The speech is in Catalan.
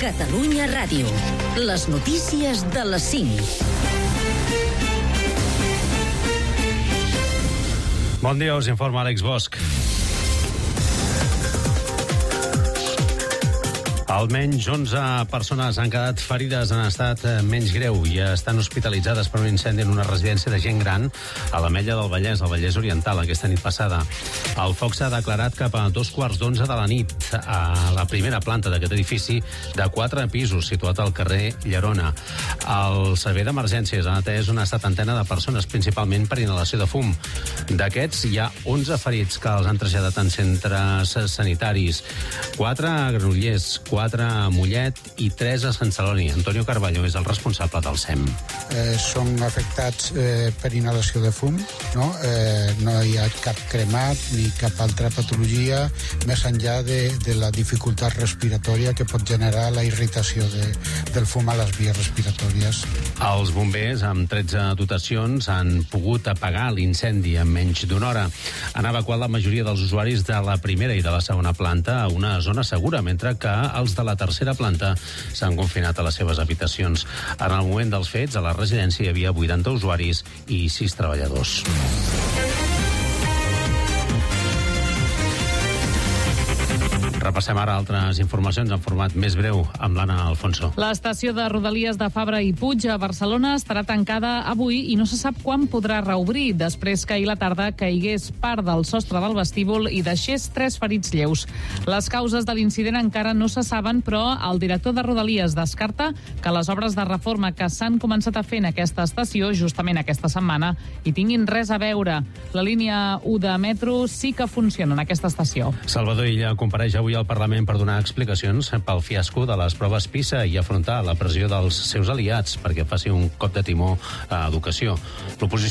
Catalunya Ràdio. Les notícies de les 5. Bon dia, us informa Àlex Bosch. Almenys 11 persones han quedat ferides en estat menys greu i estan hospitalitzades per un incendi en una residència de gent gran a l'Ametlla del Vallès, al Vallès Oriental, aquesta nit passada. El foc s'ha declarat cap a 11:15 de la nit a la primera planta d'aquest edifici de 4 pisos, situat al carrer Llerona. El servei d'emergències ha atès una setantena de persones, principalment per inhalació de fum. D'aquests, hi ha 11 ferits que els han traslladat en centres sanitaris. 4 a Granollers, 4 a Mollet i 3 a Sant Celoni. Antonio Carballo és el responsable del SEM. Són afectats per inhalació de fum, no? No hi ha cap cremat ni cap altra patologia, més enllà de la dificultat respiratòria que pot generar la irritació del fum a les vies respiratòries. Els bombers, amb 13 dotacions, han pogut apagar l'incendi en menys d'una hora. Han evacuat la majoria dels usuaris de la primera i de la segona planta a una zona segura, mentre que els de la tercera planta s'han confinat a les seves habitacions. En el moment dels fets, a la residència hi havia 80 usuaris i 6 treballadors. Repassem ara altres informacions en format més breu amb l'Anna Alfonso. L'estació de Rodalies de Fabra i Puig a Barcelona estarà tancada avui i no se sap quan podrà reobrir, després que ahir la tarda caigués part del sostre del vestíbul i deixés 3 ferits lleus. Les causes de l'incident encara no se saben, però el director de Rodalies descarta que les obres de reforma que s'han començat a fer en aquesta estació, justament aquesta setmana, hi tinguin res a veure. La línia 1 de metro sí que funciona en aquesta estació. Salvador Illa compareix avui al Parlament per donar explicacions pel fiasco de les proves PISA i afrontar la pressió dels seus aliats perquè faci un cop de timó a educació. L'oposició